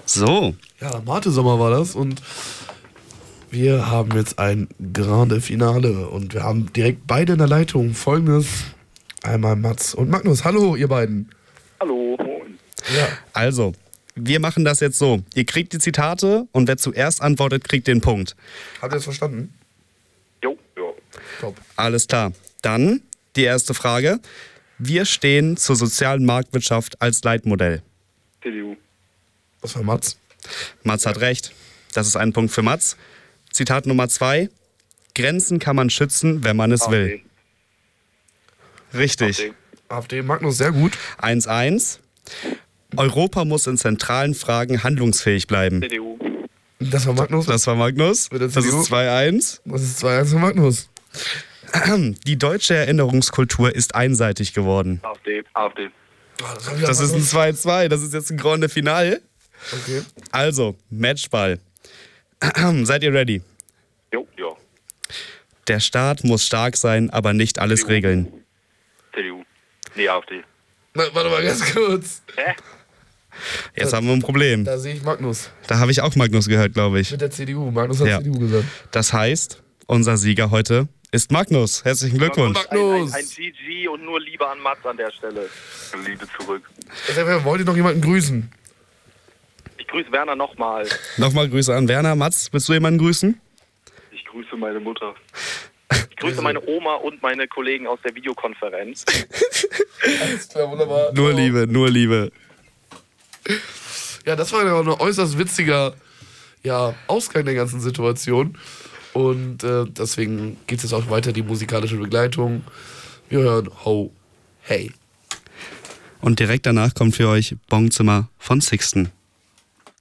So. Ja, Mate-Sommer war das und wir haben jetzt ein Grande Finale und wir haben direkt beide in der Leitung. Folgendes, einmal Mats und Magnus. Hallo, ihr beiden. Hallo. Ja. Also, wir machen das jetzt so. Ihr kriegt die Zitate und wer zuerst antwortet, kriegt den Punkt. Habt ihr das verstanden? Jo. Top. Alles klar. Dann die erste Frage. Wir stehen zur sozialen Marktwirtschaft als Leitmodell. CDU. Das war Mats. Mats hat recht. Das ist ein Punkt für Mats. Zitat Nummer 2. Grenzen kann man schützen, wenn man es will. Richtig. AfD, Magnus, sehr gut. 1-1. Europa muss in zentralen Fragen handlungsfähig bleiben. CDU. Das war Magnus. Das war Magnus. Mit der Das ist CDU. 2-1. Das ist 2-1 für Magnus. Die deutsche Erinnerungskultur ist einseitig geworden. AfD. Das ist ein 2-2. Das ist jetzt ein Grande Finale. Okay. Also, Matchball. Seid ihr ready? Jo. Der Staat muss stark sein, aber nicht alles regeln. CDU. Nee, AfD. Warte mal ganz kurz. Hä? Jetzt haben wir ein Problem. Da sehe ich Magnus. Da habe ich auch Magnus gehört, glaube ich. Mit der CDU. Magnus hat Ja. CDU gesagt. Das heißt, unser Sieger heute ist Magnus. Herzlichen Glückwunsch. Magnus. Ein GG und nur Liebe an Mats an der Stelle. Liebe zurück. Wollt ihr noch jemanden grüßen? Ich grüße Werner nochmal. Nochmal Grüße an Werner. Mats, willst du jemanden grüßen? Ich grüße meine Mutter. Ich grüße meine Oma und meine Kollegen aus der Videokonferenz. Alles klar, wunderbar. Nur Liebe, nur Liebe. Ja, das war ja auch ein äußerst witziger Ausgang der ganzen Situation. Und deswegen geht es jetzt auch weiter, die musikalische Begleitung. Wir hören Ho, Hey. Und direkt danach kommt für euch Bongzimmer von Sixten.